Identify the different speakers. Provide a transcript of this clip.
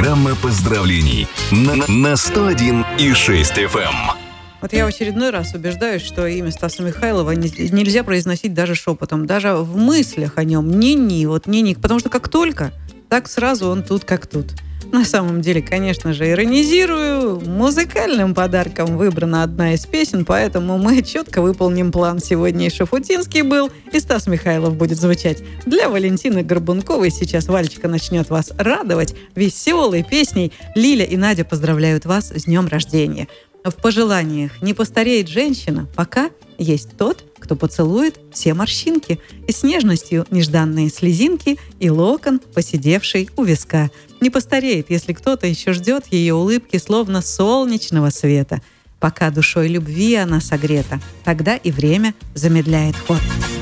Speaker 1: Программа поздравлений на 101,6 FM.
Speaker 2: Вот я в очередной раз убеждаюсь, что имя Стаса Михайлова нельзя произносить даже шепотом, даже в мыслях о нем. Ни-ни, вот ни-ни, потому что как только, так сразу он тут как тут. На самом деле, конечно же, иронизирую. Музыкальным подарком выбрана одна из песен, поэтому мы четко выполним план. Сегодня и Шафутинский был, и Стас Михайлов будет звучать. Для Валентины Горбунковой сейчас Валечка начнет вас радовать веселой песней. Лиля и Надя поздравляют вас с днем рождения. В пожеланиях не постареет женщина, пока есть тот, кто поцелует все морщинки, и с нежностью нежданные слезинки, и локон, поседевший у виска. Не постареет, если кто-то еще ждет ее улыбки, словно солнечного света. Пока душой любви она согрета, тогда и время замедляет ход.